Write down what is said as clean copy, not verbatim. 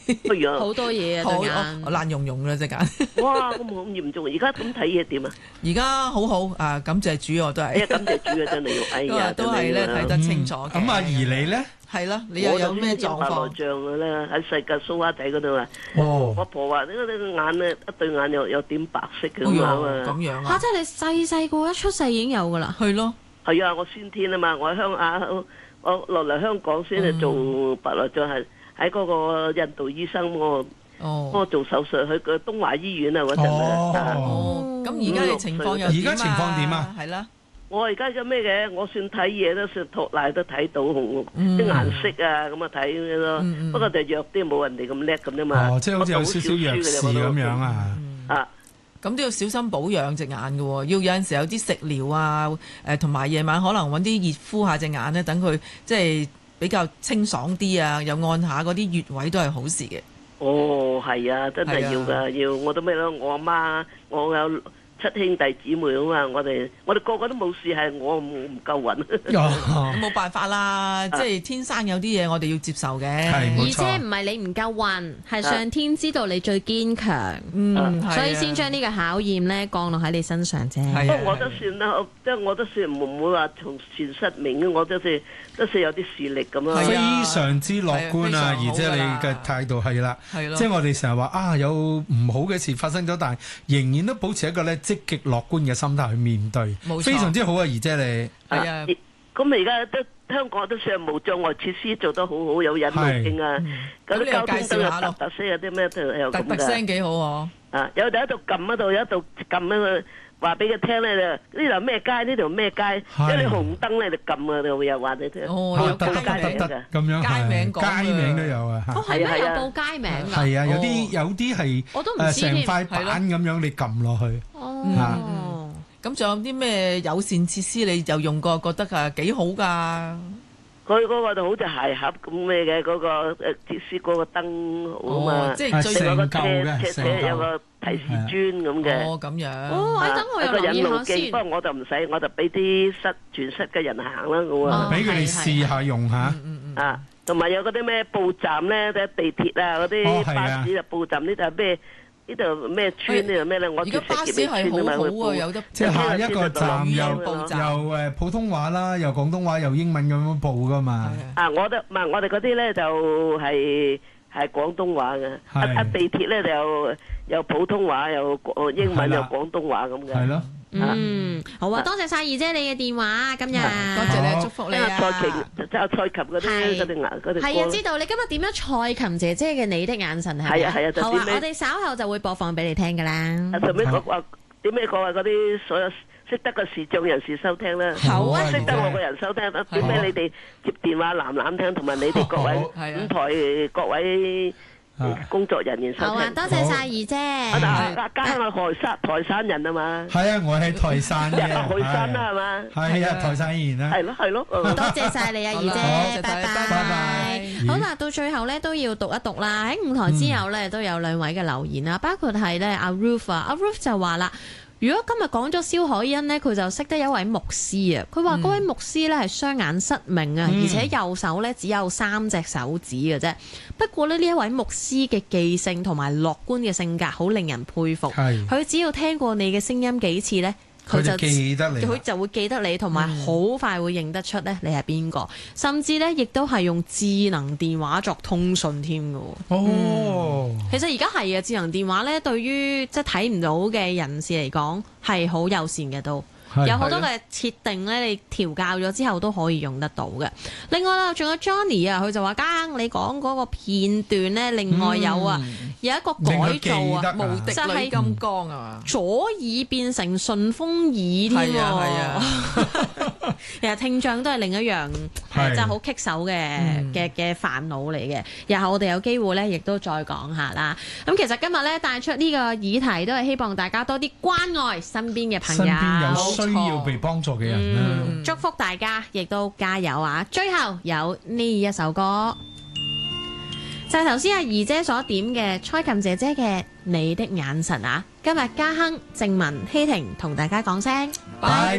好多嘢啊對眼， 爛溶溶啦隻眼。 哇，咁嚴重！而家咁睇嘢點啊？ 而家好好啊，感謝主我都係。 感謝主啊，真係要，哎呀， 都係咧睇得清楚嘅。 咁阿姨你咧？ 係啦，你又有咩狀況？ 我就像嘅咧，喺世界蘇蝦仔嗰度啊。我婆話：呢個眼咧，一對眼有點白色嘅咁咁樣啊！ 即係你細個一出世已經有㗎啦。 係咯。 係啊，我先天啊嘛，我我落嚟香港先係做白內障，係喺嗰個印度醫生我做手術去個東華醫院啊嗰陣啊。 咁而家嘅情況又點啊？ 而家情況點啊？ 係啦。 我而家有咩嘅？我算睇嘢都算托賴都睇到啲顏色啊，咁啊睇咁咯。不過就弱啲，冇人哋咁叻咁啫嘛。 即係好似有少少弱視咁樣啊。 咁都要小心保養隻眼嘅喎，要有陣時有啲食療啊，同埋夜晚可能揾啲熱敷下隻眼咧，等佢即係比較清爽啲啊，又按下嗰啲穴位都係好事嘅。 係啊，真係要㗎，要我都咩咯？我阿媽，我有7兄弟姊妹啊嘛，我哋個個都冇事，係我唔夠運。 冇辦法啦，即係天生有啲嘢我哋要接受嘅。 而且唔係你唔夠運，係上天知道你最堅強，所以先將呢個考驗咧降落喺你身上啫。 不過我都算啦，即係我都算唔會話從前失明，我都算有啲視力咁啊。 非常之樂觀啊，而且你嘅態度係啦，即係我哋成日話有唔好嘅事發生咗，但係仍然都保持一個咧積極樂觀嘅心態去面對，非常之好啊！姨姐你係啊，咁而家都香港都算無障礙設施做得好好，有引路徑啊，嗰啲交通燈有特色，有啲咩都有咁㗎。 特聲幾好喎！ 有喺度撳嗰度，有喺度撳嗰度，話俾佢聽咧，呢度咩街，呢度咩街，即係你紅燈咧就撳啊，就又話你聽。 有報街名㗎， 咁樣街名都有啊！ 係咩有報街名㗎？ 係啊，有啲係我都唔知成塊板咁樣你撳落去。 咁仲有啲咩友善設施你又用過，覺得幾好㗎？ 佢嗰個就好似鞋盒咁咩嘅，嗰個設施嗰個燈好啊嘛， 即係最有個車有個提示磚咁嘅。 咁樣。 等我又留意下先。 不過我就唔使，我就俾啲全室嘅人行啦，咁啊。 俾佢哋試下用下。 同埋有嗰啲咩報站咧，地鐵啊嗰啲巴士啊報站呢度係咩？呢度咩村呢度咩咧？我而家巴士係好好啊，有得即係下一個站又普通話啦，又廣東話又英文咁樣報噶嘛。 我哋嗰啲咧就係廣東話嘅，地鐵咧就有普通話，有英文，有廣東話咁嘅。 係咯。 好啊！多謝晒姨姐你嘅電話今日， 多謝你，祝福你啊！ 蔡琴嗰啲係啊，知道你今日點樣蔡琴姐姐嘅你的眼神係咪？ 係啊， 好啊，我哋稍後就會播放俾你聽噶啦。 順便講話點解講話嗰啲所有識得個視障人士收聽啦？ 好啊， 識得我個人收聽啦。點解你哋接電話男聽，同埋你哋各位舞台各位工作人員收聽？ 好啊，多謝晒姨姐。 家鄉係台山人啊嘛。 係啊，我係台山嘅。 台山啦係嘛？ 係啊，台山人啦。 係咯。 多謝晒你啊，姨姐，拜拜。好啦，到最後咧都要讀一讀啦。喺舞台之後咧都有2位嘅留言啦，包括係咧阿 Ruth 啊，阿 Ruth 就話啦。如果今日講咗蕭海恩呢，佢就識得一位牧師啊。佢話嗰位牧師呢係雙眼失明啊，而且右手呢只有3隻手指嘅啫。不過呢一位牧師嘅記性同埋樂觀嘅性格好令人佩服。佢只要聽過你嘅聲音幾次呢，佢就記得你，佢就會記得你，同埋好快會認得出咧你係邊個，甚至咧亦都係用智能電話作通訊添㗎。其實而家係啊，智能電話咧對於即係睇唔到嘅人士嚟講係好友善嘅都。有好多嘅設定咧，你調教咗之後都可以用得到嘅。另外啦，仲有 Johnny 啊，佢就話：家你講嗰個片段咧，另外有有一個改造啊，無敵女金剛啊，左耳變成順風耳添喎。其實聽障都係另一樣真係好棘手嘅煩惱嚟嘅。日後我哋有機會咧，亦都再講下啦。咁其實今日咧帶出呢個議題，都係希望大家多啲關愛身邊嘅朋友。 需要被幫助嘅人啦， 祝福大家，亦都加油啊！最後有呢一首歌，就係頭先阿姨姐所點嘅蔡琴姐姐嘅《你的眼神》啊！今日嘉亨、靜文、希婷同大家講聲拜拜。